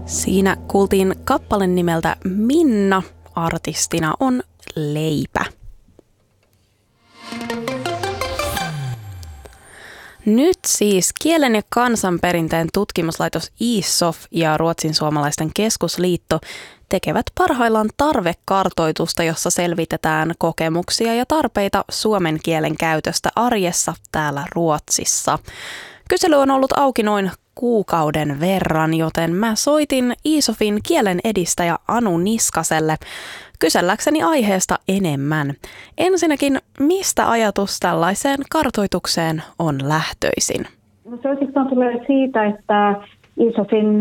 Siinä kuultiin kappale nimeltä Minna, artistina on Leipä. Nyt siis Kielen ja kansanperinteen tutkimuslaitos ISOF ja Ruotsin suomalaisten keskusliitto tekevät parhaillaan tarvekartoitusta, jossa selvitetään kokemuksia ja tarpeita suomen kielen käytöstä arjessa täällä Ruotsissa. Kysely on ollut auki noin kuukauden verran, joten mä soitin ISOFin kielen edistäjä Anu Niskaselle kyselläkseni aiheesta enemmän. Ensinnäkin, mistä ajatus tällaiseen kartoitukseen on lähtöisin? No, se oikeastaan tulee siitä, että ISOFin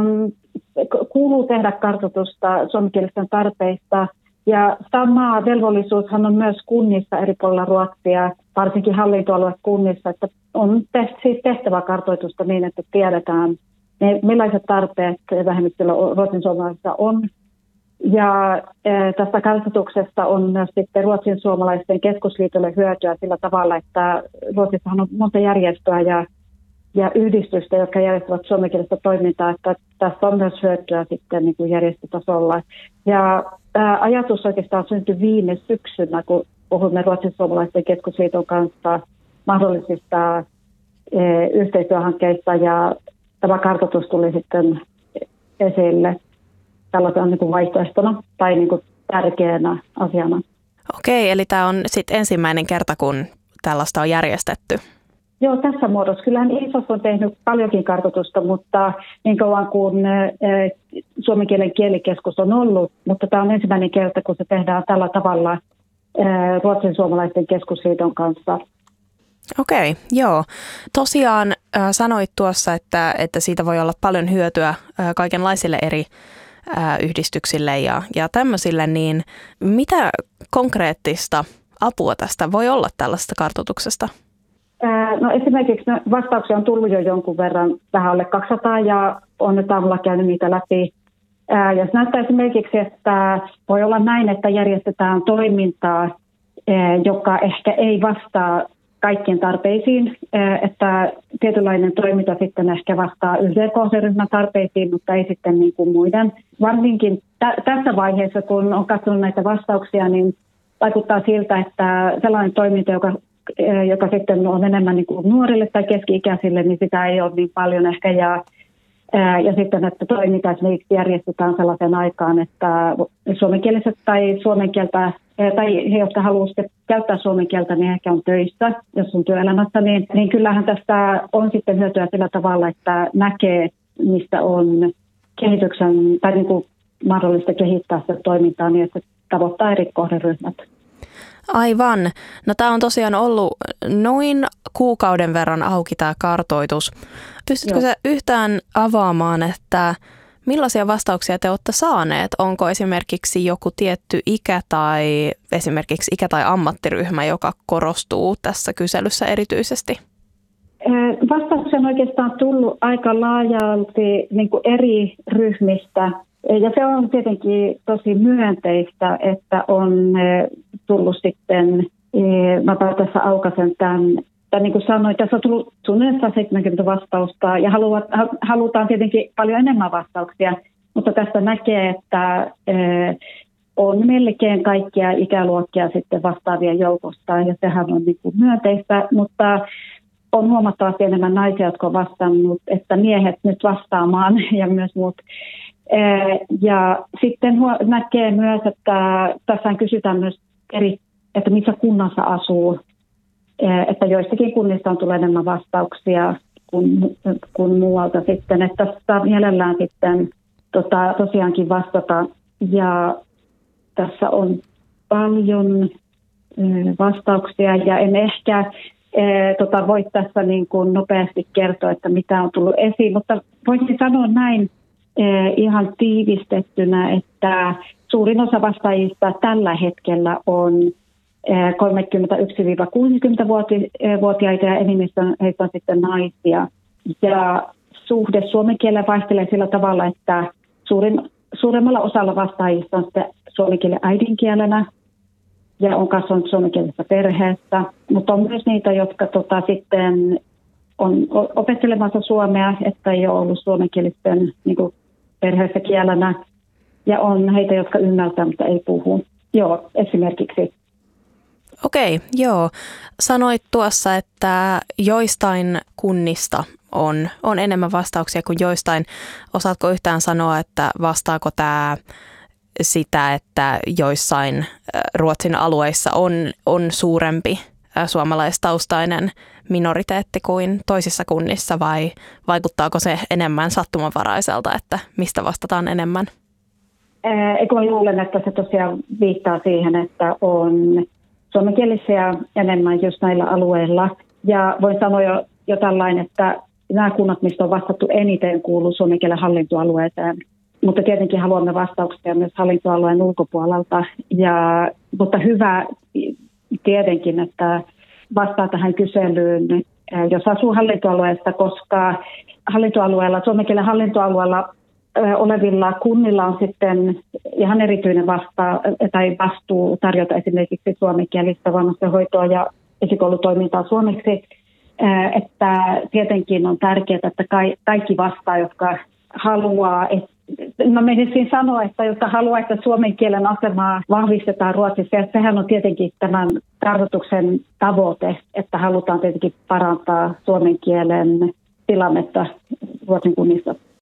kuuluu tehdä kartoitusta suomenkielisten tarpeista. Ja sama velvollisuushan on myös kunnissa eri puolilla Ruotsia, varsinkin hallintoaluekunnissa, että on tehtävä kartoitusta niin, että tiedetään, millaiset tarpeet vähemmistöllä ruotsin suomalaisissa on. Ja tästä kartoituksesta on myös sitten Ruotsin suomalaisten keskusliitolle hyötyä sillä tavalla, että Ruotsissahan on monta järjestöä ja yhdistystä, jotka järjestävät suomenkielistä toimintaa, että tästä on myös hyötyä sitten niin kuin järjestötasolla. Ja ajatus oikeastaan syntyi viime syksynä, kun puhuimme Ruotsin suomalaisten keskusliiton kanssa mahdollisista yhteistyöhankkeista, ja tämä kartoitus tuli sitten esille tällaisena niin kuin vaihtoehtona tai niin kuin tärkeänä asiana. Okei, eli tämä on sitten ensimmäinen kerta, kun tällaista on järjestetty. Joo, tässä muodossa. Kyllähän ISOF on tehnyt paljonkin kartoitusta, mutta niin kauan kuin suomen kielen kielikeskus on ollut, mutta tämä on ensimmäinen kerta, kun se tehdään tällä tavalla Ruotsin suomalaisten keskusliiton kanssa. Okei, joo. Tosiaan sanoit tuossa, että siitä voi olla paljon hyötyä kaikenlaisille eri yhdistyksille ja tämmöisille, niin mitä konkreettista apua tästä voi olla tällaista kartoituksesta? No esimerkiksi vastauksia on tullut jo jonkun verran, vähän alle 200, ja on nyt aamulla käynyt niitä läpi. Ja se näyttää esimerkiksi, että voi olla näin, että järjestetään toimintaa, joka ehkä ei vastaa kaikkien tarpeisiin, että tietynlainen toiminta sitten ehkä vastaa yhden kohderyhmän tarpeisiin, mutta ei sitten niin kuin muiden. Varsinkin tässä vaiheessa, kun on katsonut näitä vastauksia, niin vaikuttaa siltä, että sellainen toiminta, joka sitten on enemmän niin kuin nuorille tai keski-ikäisille, niin sitä ei ole niin paljon ehkä. Ja sitten, että toiminta esimerkiksi järjestetään sellaisen aikaan, että suomenkieliset tai suomen kieltä, tai he, jotka haluavat käyttää suomen kieltä, niin ehkä on töissä, jos on työelämässä, niin kyllähän tästä on sitten hyötyä sillä tavalla, että näkee, mistä on kehityksen, tai niin kuin mahdollista kehittää sitä toimintaa niin, että se tavoittaa eri kohderyhmät. Aivan. No tämä on tosiaan ollut noin kuukauden verran auki tämä kartoitus. Pystytkö sä yhtään avaamaan, että millaisia vastauksia te olette saaneet? Onko esimerkiksi joku tietty ikä tai esimerkiksi ikä- tai ammattiryhmä, joka korostuu tässä kyselyssä erityisesti? Vastauksia on oikeastaan tullut aika laajalti niin kuin eri ryhmistä. Ja se on tietenkin tosi myönteistä, että on tullut sitten, mä tässä aukaisen tämän, niin kuin sanoin, tässä on tullut suunnilleen 70 vastausta ja halutaan tietenkin paljon enemmän vastauksia, mutta tästä näkee, että on melkein kaikkia ikäluokkia sitten vastaavia joukosta ja sehän on niin kuin myönteistä, mutta on huomattavasti enemmän naisia, jotka on vastannut, että miehet nyt vastaamaan ja myös muut. Ja sitten näkee myös, että tässä kysytään myös että missä kunnassa asuu, että joistakin kunnista on tullut enemmän vastauksia kuin muualta sitten, että tässä mielellään sitten tosiaankin vastata. Ja tässä on paljon vastauksia ja en ehkä voi tässä niin kuin nopeasti kertoa, että mitä on tullut esiin, mutta voisin sanoa näin ihan tiivistettynä, että suurin osa vastaajista tällä hetkellä on 31-60-vuotiaita ja enimmistön heistä on sitten naisia. Ja suhde suomen kieleen vaihtelee sillä tavalla, että suuremmalla osalla vastaajista on sitten suomen kielen äidinkielenä ja on kasvanut suomenkielisessä perheessä, mutta on myös niitä, jotka sitten on opettelemassa suomea, että ei ole ollut suomenkielisten niin kuin perheessä kielenä ja on heitä, jotka ymmärtää, mutta ei puhu. Joo, esimerkiksi. Okei, joo. Sanoit tuossa, että joistain kunnista on enemmän vastauksia kuin joistain. Osaatko yhtään sanoa, että vastaako tämä sitä, että joissain Ruotsin alueissa on suurempi suomalaistaustainen minoriteetti kuin toisissa kunnissa, vai vaikuttaako se enemmän sattumanvaraiselta, että mistä vastataan enemmän? Mä luulen, että se tosiaan viittaa siihen, että on suomenkielisiä enemmän just näillä alueilla. Ja voin sanoa jo tällainen, että nämä kunnat, mistä on vastattu eniten, kuuluu suomen kielen hallintoalueeseen. Mutta tietenkin haluamme vastauksia myös hallintoalueen ulkopuolelta. Mutta hyvä tietenkin, että vastaa tähän kyselyyn, jos asuu hallintoalueesta, koska suomen kielen hallintoalueella olevilla kunnilla on sitten ihan erityinen vastuu tarjota esimerkiksi suomenkielistä vanhustenhoitoa ja esikoulutoimintaa suomeksi. Että tietenkin on tärkeää, että kaikki vastaa, jotka haluaa, mä menisin sanoa, että jotka haluaa, että suomen kielen asemaa vahvistetaan Ruotsissa. Ja sehän on tietenkin tämän tarkoituksen tavoite, että halutaan tietenkin parantaa suomen kielen tilannetta Ruotsin kunnissa.